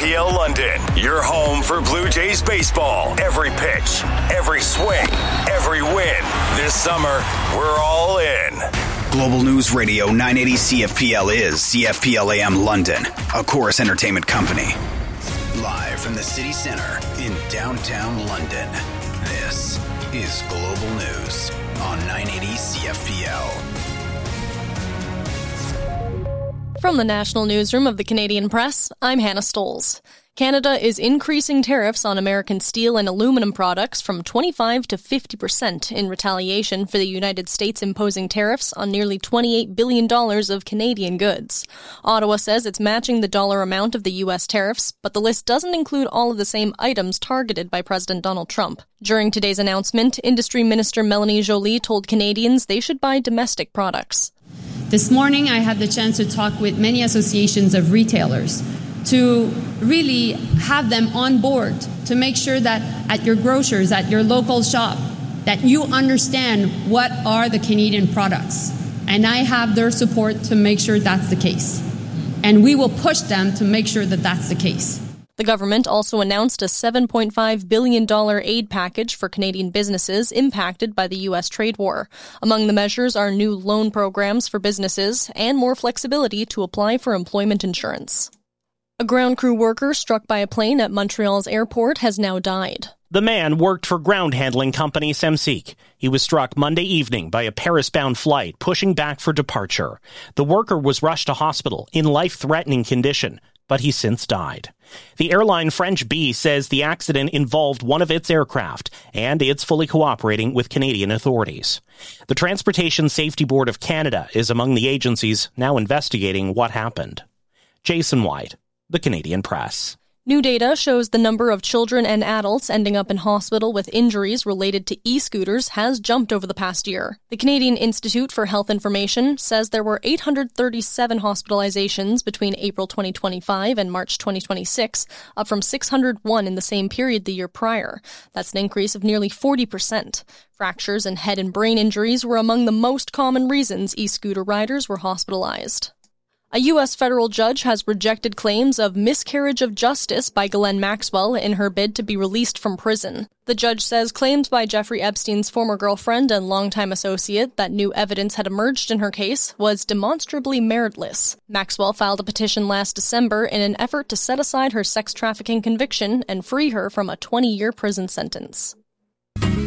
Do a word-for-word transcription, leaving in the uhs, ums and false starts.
P L London, your home for Blue Jays baseball. Every pitch, every swing, every win. This summer, we're all in. Global News Radio nine eighty C F P L is C F P L A M London, a Chorus Entertainment company. Live from the city center in downtown London, this is Global News on nine eighty C F P L. From the National Newsroom of the Canadian Press, I'm Hannah Stoles. Canada is increasing tariffs on American steel and aluminum products from twenty-five to fifty percent in retaliation for the United States imposing tariffs on nearly twenty-eight billion dollars of Canadian goods. Ottawa says it's matching the dollar amount of the U S tariffs, but the list doesn't include all of the same items targeted by President Donald Trump. During today's announcement, Industry Minister Melanie Joly told Canadians they should buy domestic products. This morning, I had the chance to talk with many associations of retailers to really have them on board to make sure that at your grocers, at your local shop, that you understand what are the Canadian products. And I have their support to make sure that's the case. And we will push them to make sure that that's the case. The government also announced a seven point five billion dollars aid package for Canadian businesses impacted by the U S trade war. Among the measures are new loan programs for businesses and more flexibility to apply for employment insurance. A ground crew worker struck by a plane at Montreal's airport has now died. The man worked for ground handling company Semseek. He was struck Monday evening by a Paris-bound flight pushing back for departure. The worker was rushed to hospital in life-threatening condition, but he since died. The airline French Bee says the accident involved one of its aircraft, and it's fully cooperating with Canadian authorities. The Transportation Safety Board of Canada is among the agencies now investigating what happened. Jason White, The Canadian Press. New data shows the number of children and adults ending up in hospital with injuries related to e-scooters has jumped over the past year. The Canadian Institute for Health Information says there were eight hundred thirty-seven hospitalizations between April twenty twenty-five and March twenty twenty-six, up from six hundred one in the same period the year prior. That's an increase of nearly forty percent. Fractures and head and brain injuries were among the most common reasons e-scooter riders were hospitalized. A U S federal judge has rejected claims of miscarriage of justice by Ghislaine Maxwell in her bid to be released from prison. The judge says claims by Jeffrey Epstein's former girlfriend and longtime associate that new evidence had emerged in her case was demonstrably meritless. Maxwell filed a petition last December in an effort to set aside her sex trafficking conviction and free her from a twenty-year prison sentence.